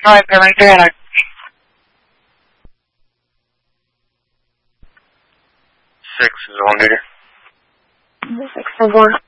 No, simplemente era 6 is on there. 6 is on.